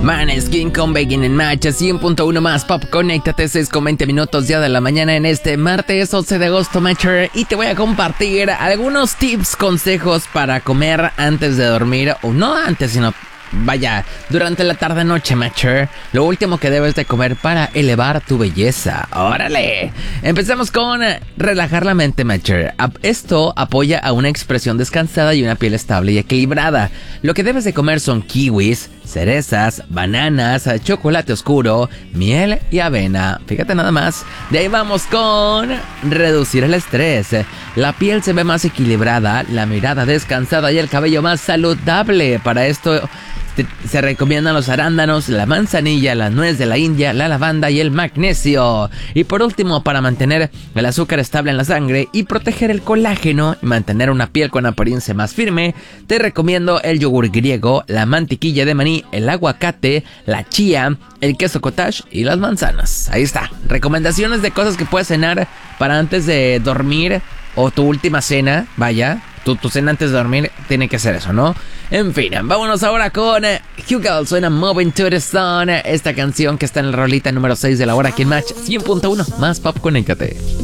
Maneskin con Begging en Match, 100.1 más pop, conéctate, 6:20 minutos ya de la mañana en este martes 11 de agosto, Matcher, y te voy a compartir algunos tips, consejos para comer antes de dormir, o no antes, sino vaya, durante la tarde-noche, Matcher. Lo último que debes de comer para elevar tu belleza. ¡Órale! Empecemos con relajar la mente, Matcher. Esto apoya a una expresión descansada y una piel estable y equilibrada. Lo que debes de comer son kiwis, cerezas, bananas, chocolate oscuro, miel y avena. Fíjate nada más. De ahí vamos con reducir el estrés. La piel se ve más equilibrada, la mirada descansada y el cabello más saludable. Para esto se recomiendan los arándanos, la manzanilla, la nuez de la India, la lavanda y el magnesio. Y por último, para mantener el azúcar estable en la sangre y proteger el colágeno y mantener una piel con apariencia más firme, te recomiendo el yogur griego, la mantequilla de maní, el aguacate, la chía, el queso cottage y las manzanas. Ahí está, recomendaciones de cosas que puedes cenar para antes de dormir o tu última cena, vaya. Tu cena antes de dormir tiene que ser eso, ¿no? En fin, vámonos ahora con Hugel, suena Moving to the Sun. Esta canción que está en la rolita número 6 de la hora aquí en Match 100.1 más pop, conéctate.